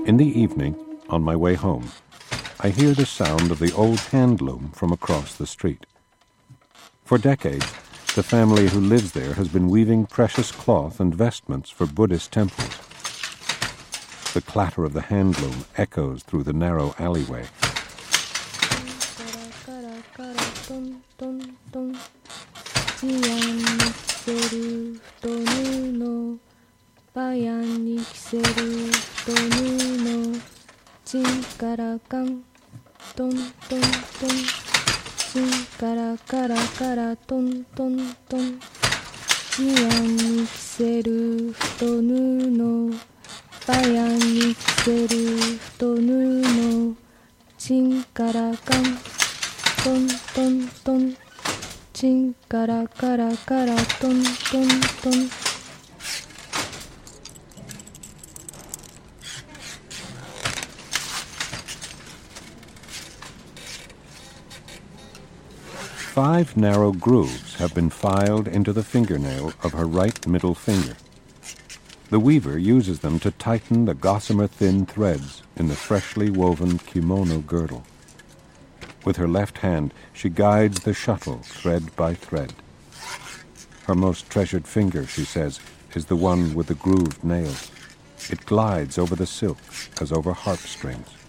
In the evening, on my way home, I hear the sound of the old hand loom from across the street. For decades, the family who lives there has been weaving precious cloth and vestments for Buddhist temples. The clatter of the hand loom echoes through the narrow alleyway. Five narrow grooves have been filed into the fingernail of her right middle finger. The weaver uses them to tighten the gossamer thin threads in the freshly woven kimono girdle. With her left hand, she guides the shuttle thread by thread. Her most treasured finger, she says, is the one with the grooved nails. It glides over the silk as over harp strings.